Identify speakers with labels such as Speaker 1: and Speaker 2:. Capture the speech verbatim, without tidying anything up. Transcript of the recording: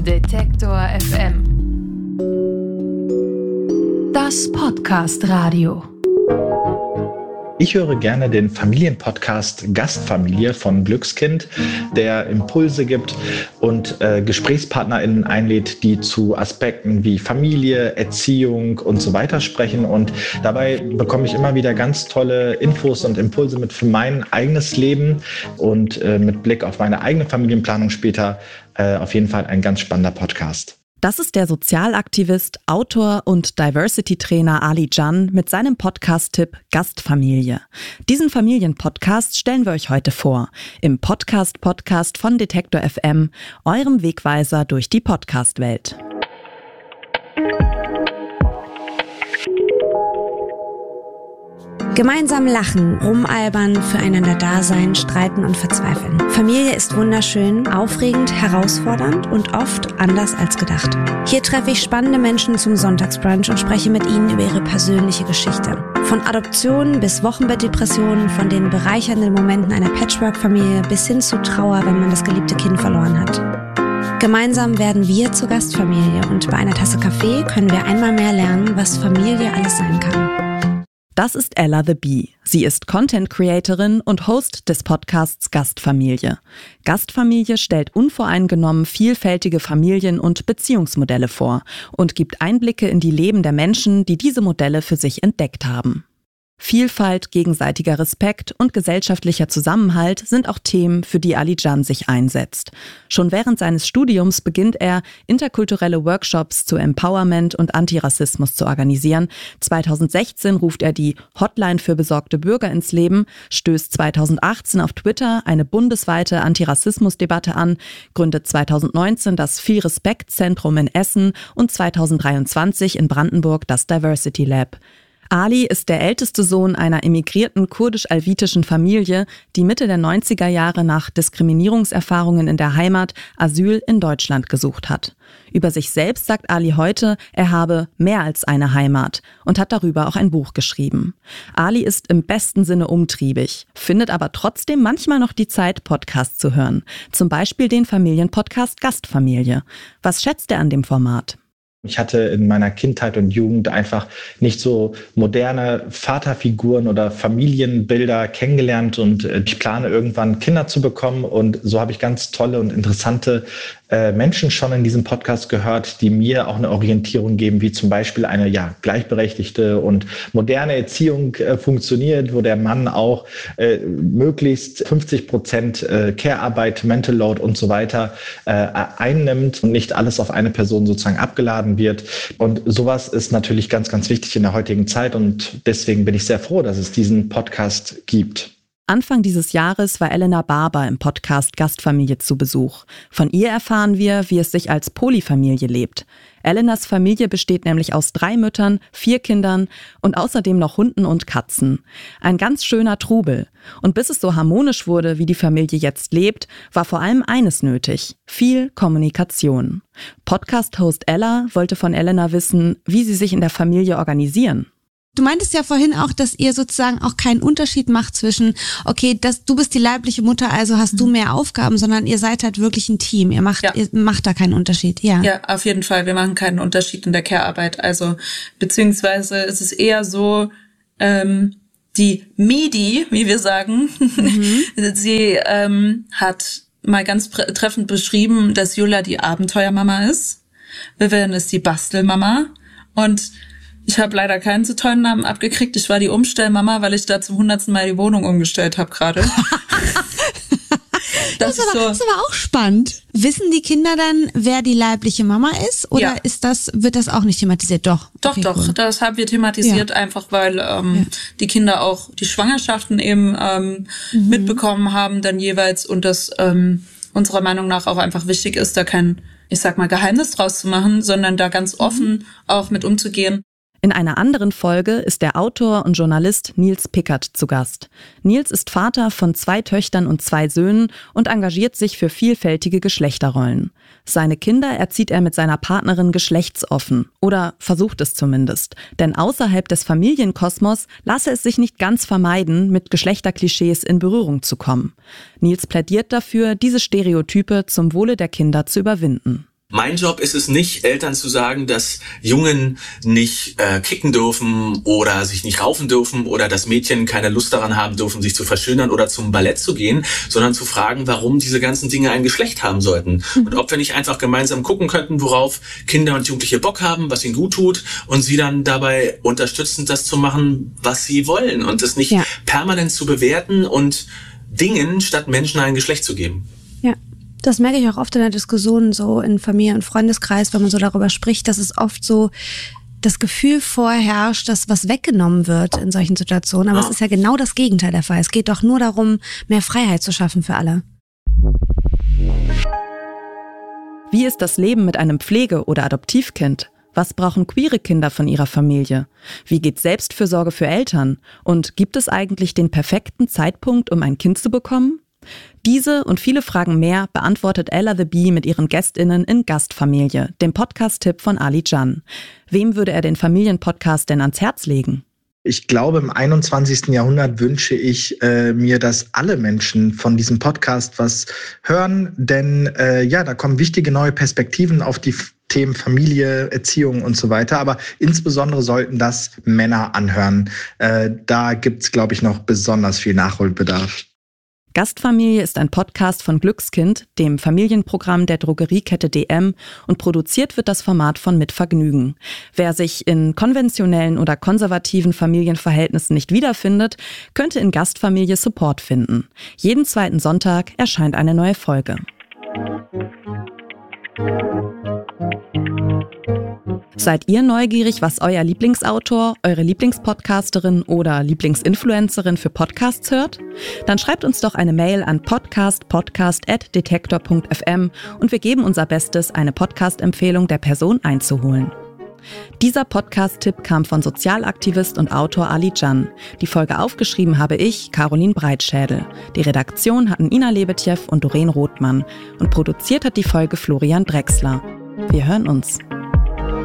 Speaker 1: Detektor F M. Das Podcast-Radio.
Speaker 2: Ich höre gerne den Familienpodcast Gastfamilie von Glückskind, der Impulse gibt und äh, GesprächspartnerInnen einlädt, die zu Aspekten wie Familie, Erziehung und so weiter sprechen. Und dabei bekomme ich immer wieder ganz tolle Infos und Impulse mit für mein eigenes Leben und äh, mit Blick auf meine eigene Familienplanung später äh, auf jeden Fall ein ganz spannender Podcast.
Speaker 3: Das ist der Sozialaktivist, Autor und Diversity-Trainer Ali Can mit seinem Podcast-Tipp Gastfamilie. Diesen Familienpodcast stellen wir euch heute vor, im Podcast-Podcast von Detektor F M, eurem Wegweiser durch die Podcast-Welt.
Speaker 4: Gemeinsam lachen, rumalbern, füreinander da sein, streiten und verzweifeln. Familie ist wunderschön, aufregend, herausfordernd und oft anders als gedacht. Hier treffe ich spannende Menschen zum Sonntagsbrunch und spreche mit ihnen über ihre persönliche Geschichte. Von Adoption bis Wochenbettdepressionen, von den bereichernden Momenten einer Patchwork-Familie bis hin zu Trauer, wenn man das geliebte Kind verloren hat. Gemeinsam werden wir zur Gastfamilie und bei einer Tasse Kaffee können wir einmal mehr lernen, was Familie alles sein kann.
Speaker 3: Das ist Ella the Bee. Sie ist Content-Creatorin und Host des Podcasts Gastfamilie. Gastfamilie stellt unvoreingenommen vielfältige Familien- und Beziehungsmodelle vor und gibt Einblicke in die Leben der Menschen, die diese Modelle für sich entdeckt haben. Vielfalt, gegenseitiger Respekt und gesellschaftlicher Zusammenhalt sind auch Themen, für die Ali Can sich einsetzt. Schon während seines Studiums beginnt er, interkulturelle Workshops zu Empowerment und Antirassismus zu organisieren. zweitausendsechzehn ruft er die Hotline für besorgte Bürger ins Leben, stößt zweitausendachtzehn auf Twitter eine bundesweite Antirassismusdebatte an, gründet zweitausendneunzehn das Viel-Respekt-Zentrum in Essen und zweitausenddreiundzwanzig in Brandenburg das Diversity Lab. Ali ist der älteste Sohn einer emigrierten kurdisch-alvitischen Familie, die Mitte der neunziger Jahre nach Diskriminierungserfahrungen in der Heimat Asyl in Deutschland gesucht hat. Über sich selbst sagt Ali heute, er habe mehr als eine Heimat und hat darüber auch ein Buch geschrieben. Ali ist im besten Sinne umtriebig, findet aber trotzdem manchmal noch die Zeit, Podcasts zu hören. Zum Beispiel den Familienpodcast Gastfamilie. Was schätzt er an dem Format?
Speaker 2: Ich hatte in meiner Kindheit und Jugend einfach nicht so moderne Vaterfiguren oder Familienbilder kennengelernt und ich plane irgendwann Kinder zu bekommen und so habe ich ganz tolle und interessante äh, Menschen schon in diesem Podcast gehört, die mir auch eine Orientierung geben, wie zum Beispiel eine ja gleichberechtigte und moderne Erziehung äh, funktioniert, wo der Mann auch äh, möglichst fünfzig Prozent äh, Care-Arbeit, Mental Load und so weiter äh, einnimmt und nicht alles auf eine Person sozusagen abgeladen wird. Und sowas ist natürlich ganz, ganz wichtig in der heutigen Zeit und deswegen bin ich sehr froh, dass es diesen Podcast gibt.
Speaker 3: Anfang dieses Jahres war Elena Barber im Podcast Gastfamilie zu Besuch. Von ihr erfahren wir, wie es sich als Polyfamilie lebt. Elenas Familie besteht nämlich aus drei Müttern, vier Kindern und außerdem noch Hunden und Katzen. Ein ganz schöner Trubel. Und bis es so harmonisch wurde, wie die Familie jetzt lebt, war vor allem eines nötig: viel Kommunikation. Podcast-Host Ella wollte von Elena wissen, wie sie sich in der Familie organisieren.
Speaker 4: Du meintest ja vorhin auch, dass ihr sozusagen auch keinen Unterschied macht zwischen, okay, das, du bist die leibliche Mutter, also hast du mehr Aufgaben, sondern ihr seid halt wirklich ein Team. Ihr macht, ja. ihr macht da keinen Unterschied, ja.
Speaker 5: Ja, auf jeden Fall. Wir machen keinen Unterschied in der Care-Arbeit. Also, beziehungsweise ist es eher so, ähm, die Medi, wie wir sagen, mhm. sie ähm, hat mal ganz pr- treffend beschrieben, dass Julia die Abenteuermama ist. Vivian ist die Bastelmama und ich habe leider keinen so tollen Namen abgekriegt. Ich war die Umstellmama, weil ich da zum hundertsten Mal die Wohnung umgestellt habe gerade.
Speaker 4: Das, das, ist aber, so. Das ist aber auch spannend. Wissen die Kinder dann, wer die leibliche Mama ist? Oder ja. ist das, wird das auch nicht thematisiert? Doch.
Speaker 5: Doch,
Speaker 4: okay,
Speaker 5: doch.
Speaker 4: Cool.
Speaker 5: Das haben wir thematisiert, ja. einfach weil ähm, ja. die Kinder auch die Schwangerschaften eben ähm, mhm. mitbekommen haben dann jeweils und das ähm, unserer Meinung nach auch einfach wichtig ist, da kein, ich sag mal, Geheimnis draus zu machen, sondern da ganz offen mhm. auch mit umzugehen.
Speaker 3: In einer anderen Folge ist der Autor und Journalist Nils Pickert zu Gast. Nils ist Vater von zwei Töchtern und zwei Söhnen und engagiert sich für vielfältige Geschlechterrollen. Seine Kinder erzieht er mit seiner Partnerin geschlechtsoffen oder versucht es zumindest. Denn außerhalb des Familienkosmos lasse es sich nicht ganz vermeiden, mit Geschlechterklischees in Berührung zu kommen. Nils plädiert dafür, diese Stereotype zum Wohle der Kinder zu überwinden.
Speaker 6: Mein Job ist es nicht, Eltern zu sagen, dass Jungen nicht äh, kicken dürfen oder sich nicht raufen dürfen oder dass Mädchen keine Lust daran haben dürfen, sich zu verschönern oder zum Ballett zu gehen, sondern zu fragen, warum diese ganzen Dinge ein Geschlecht haben sollten. Mhm. Und ob wir nicht einfach gemeinsam gucken könnten, worauf Kinder und Jugendliche Bock haben, was ihnen gut tut und sie dann dabei unterstützen, das zu machen, was sie wollen und es nicht ja. permanent zu bewerten und Dingen statt Menschen ein Geschlecht zu geben.
Speaker 4: Ja. Das merke ich auch oft in der Diskussion so in Familie- und Freundeskreis, wenn man so darüber spricht, dass es oft so das Gefühl vorherrscht, dass was weggenommen wird in solchen Situationen. Aber es ist ja genau das Gegenteil der Fall. Es geht doch nur darum, mehr Freiheit zu schaffen für alle.
Speaker 3: Wie ist das Leben mit einem Pflege- oder Adoptivkind? Was brauchen queere Kinder von ihrer Familie? Wie geht Selbstfürsorge für Eltern? Und gibt es eigentlich den perfekten Zeitpunkt, um ein Kind zu bekommen? Diese und viele Fragen mehr beantwortet Ella the Bee mit ihren GästInnen in Gastfamilie, dem Podcast-Tipp von Ali Can. Wem würde er den Familienpodcast denn ans Herz legen?
Speaker 2: Ich glaube, im einundzwanzigsten Jahrhundert wünsche ich äh, mir, dass alle Menschen von diesem Podcast was hören, denn äh, ja, da kommen wichtige neue Perspektiven auf die Themen Familie, Erziehung und so weiter. Aber insbesondere sollten das Männer anhören. Äh, da gibt's, glaube ich, noch besonders viel Nachholbedarf.
Speaker 3: Gastfamilie ist ein Podcast von Glückskind, dem Familienprogramm der Drogeriekette D M, und produziert wird das Format von Mit Vergnügen. Wer sich in konventionellen oder konservativen Familienverhältnissen nicht wiederfindet, könnte in Gastfamilie Support finden. Jeden zweiten Sonntag erscheint eine neue Folge. Seid ihr neugierig, was euer Lieblingsautor, eure Lieblingspodcasterin oder Lieblingsinfluencerin für Podcasts hört? Dann schreibt uns doch eine Mail an podcast podcast at detektor punkt f m und wir geben unser Bestes, eine Podcast-Empfehlung der Person einzuholen. Dieser Podcast-Tipp kam von Sozialaktivist und Autor Ali Can. Die Folge aufgeschrieben habe ich, Caroline Breitschädel. Die Redaktion hatten Ina Lebetjew und Doreen Rothmann. Und produziert hat die Folge Florian Drexler. Wir hören uns.